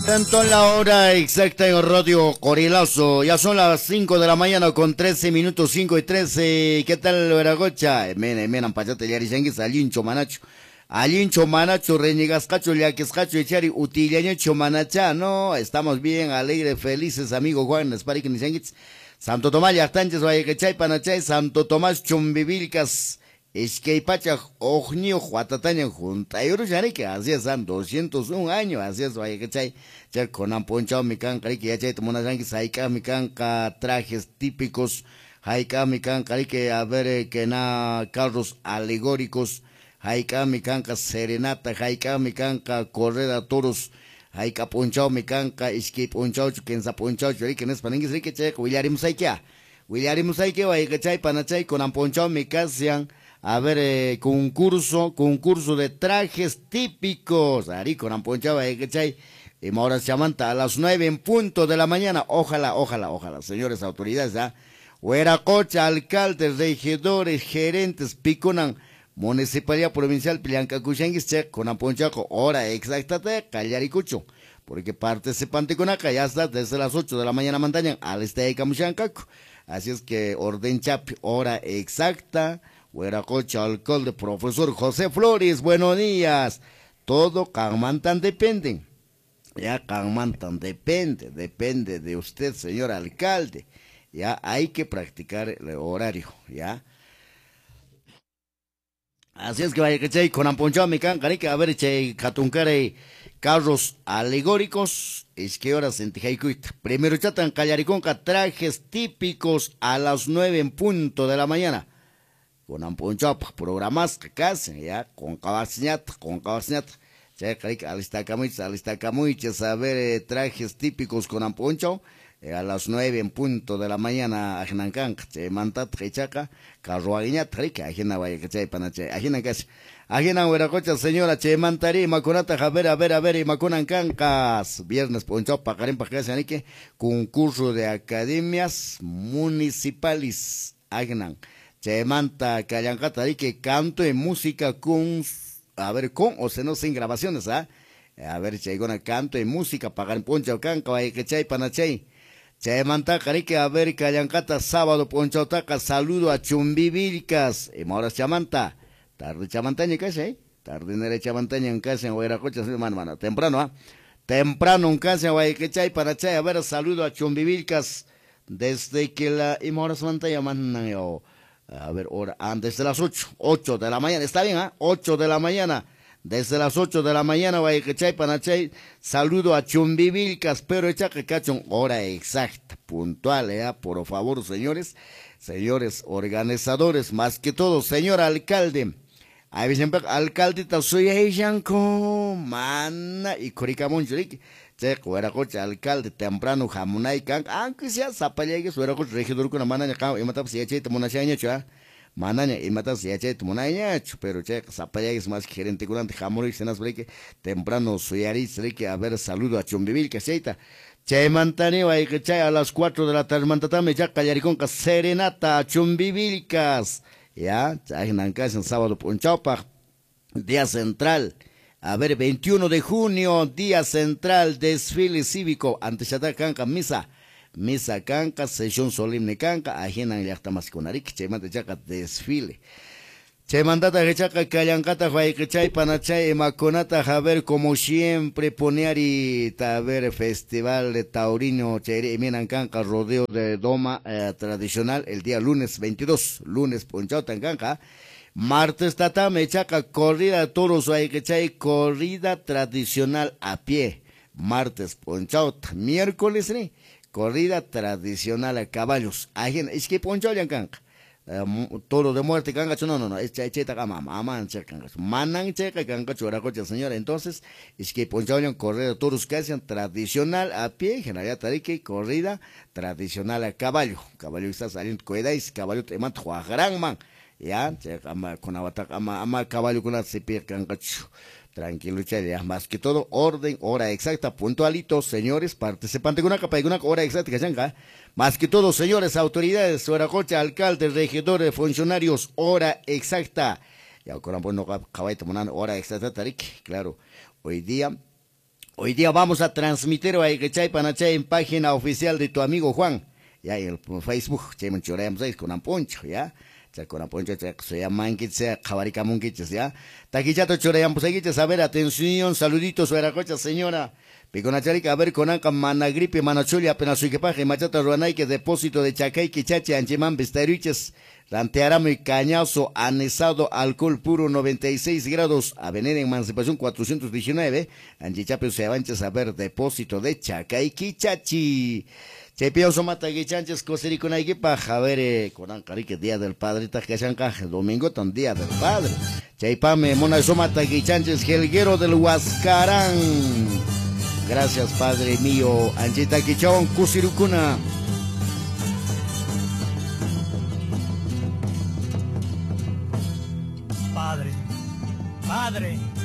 Tanto en la hora exacta en Radio Corilazo. Ya son las 5 de la mañana con 13 minutos, 5 y 13. ¿Qué tal, Veragocha? Menan pachate yarishanguis alincho manacho. Alincho manacho, reñigascacho, liaquescacho, echari, utillaño manacha. No, estamos bien, alegres, felices, amigo Juan, espari que ni Santo Tomás Yachtanches, Vallechay, Panachay, Santo Tomás Chumbivilcas. Es que pacha ojnio juatataña junta y que así es 201 años, así es vaya que chay, con amponchao mi canca, que ya chay tomona rangi saika mi canca, trajes típicos, haika mi canca, que a ver que na carros alegóricos, haika mi canca serenata, haika mi canca correda toros, haika ponchao mi canca, iski ponchao chukensa ponchao chori que en español es que chay, William Saikia, vaya que chay panachay con amponchao mi casian. A ver, concurso de trajes típicos. Ari con amponchaba, ¿cachai? Y ahora se amanta a las 9 en punto de la mañana. Ojalá, señores autoridades, ¿ah? Hueracocha, alcaldes, regidores, gerentes, piconan, Municipalidad Provincial, Pilianca Cuchanguis, con amponchaco, hora exacta de Callaricucho. Porque participante con acá ya está desde las 8 de la mañana mantañan al este de Camuchancaco. Así es que orden chapi, hora exacta. Hueracocha, alcalde, profesor José Flores, buenos días. Todo Canmantan depende. Ya Canmantan depende de usted, señor alcalde. Ya hay que practicar el horario, ya. Así es que vaya que chay, con amponchado mi cancarique, a ver, chay, catuncare, carros alegóricos, es que horas en Tijaycuit. Primero chatan Callariconca, trajes típicos a las 9 en punto de la mañana. Con amponchao, programas que casi, ya, con cabaciñata. Ya, que alista camuiches, a ver, trajes típicos con amponchao, a las 9 en punto de la mañana, ajinancan, che, mantat, chechaca, carruaguiñat, rica, ajina vaya que chay panache, ajina casi, ajina hueracocha, señora, che, mantari, macunata, a ver, y macunan cancas, viernes ponchao, pacarín, pacarín, que concurso de academias municipales, ajinan. Chemanta Callancata que canto en música con, a ver, con o se no sin grabaciones, ¿ah? A ver, Chaygona canto en música, pagar poncho canca, vaya que chay panachay. Chemanta Carique, a ver, Callancata, sábado, poncho taca, saludo a Chumbivilcas, y ahora Chamanta, tarde Chamantaña, ¿qué tarde nere Chamantaña en casa, en Huayracocha, mano, temprano, ¿ah? Temprano en casa, vaya que chay panachay, a ver, saludo a Chumbivilcas, desde que la, y ahora Samanta llaman, yo. A ver, hora, desde las 8 de la mañana, está bien, ¿ah? 8 de la mañana, desde las 8 de la mañana, vaya que chay, panachay, saludo a Chumbivilcas, pero echa que cachon, hora exacta, puntual, por favor, señores organizadores, más que todo, señor alcalde, ahí siempre, alcaldita, soy Eyanko, mana, y Coricamonchurik, Hueracocha, alcalde, temprano, jamunay, can, aunque sea zapallegues, Hueracocha, regidor con la manaña, y matap si eche, monachaña, manaña, y matap si eche, monaña, pero che, zapallegues más gerente curante, jamón y cenas, breque, temprano, suyaris, que a ver, saludo a Chumbivil, que aceita. Che, mantaneo, hay que chay a las 4 de la tarde, mantatame, ya, Callariconca, serenata, Chumbivilcas, ya, chay, nancas, en sábado, ponchaupa, día central. A ver, 21 de junio, día central, desfile cívico, ante Chata Canca, misa canca, sesión solemne canca, ajenan yactamasconarik, chemante chaca, desfile. Chemandata rechaca, callancata, juayquechay, panachay, emaconata, a ver, como siempre, poneari, a ver, festival de taurino, chere, minan canca, rodeo de doma tradicional, el día lunes 22, lunes ponchao tan canca. Martes tatame chaca, corrida de toros, chay, corrida tradicional a pie. Martes ponchao, miércoles, ¿sí? Corrida tradicional a caballos. Es que ponchao ya canca. Toro de muerte canca, no, es chay cama, maman checa, manan checa canca, choracocha, señora. Entonces, es que ponchao ya corrida de toros que hacen tradicional a pie, general tarique, corrida tradicional a caballo. Caballo está saliendo, cuidáis, caballo te mata, juajarán, man. Ya, con ama caballo con la cepilla cancacho. Tranquilo, ya, más que todo, orden, hora exacta, puntualito, señores, participantes con una capa y una hora exacta, que más que todo, señores, autoridades, Hueracocha, alcaldes, regidores, funcionarios, hora exacta. Ya, con no caballo, hora exacta, tarik, claro, hoy día Hoy día vamos a transmitir a Igechay Panachay en página oficial de tu amigo Juan. Ya en el Facebook, Chayman Chorayam 6 con Amponcho, ya. Con Amponcho, se llaman que sea Javaricamunquiches, ya. Taquichato Chorayam, pues hay que saber, atención, saluditos, Veracocha, señora. Piconacharica, a ver, con Anca, Managripe, Manachulia, apenas su equipaje, Machata Ruanay, que depósito de Chacay, Quichache, Anchimán, Vestaruiches, Lantearamo y Cañazo, anesado, alcohol puro, 96 grados, Avenida Emancipación 419, Anchichape, Sebanches, a ver, depósito de Chacay, Quichachi. Chepio Somata Guichanches, Coserico Naigipa, Javere, con Ancarique, Día del Padre, Tajachanca, domingo, tan Día del Padre. Chaypame, Mona Somata Guichanches, Gelguero del Huascarán. Gracias, Padre mío. Anchita Quichón, Cusirucuna. Padre, Padre.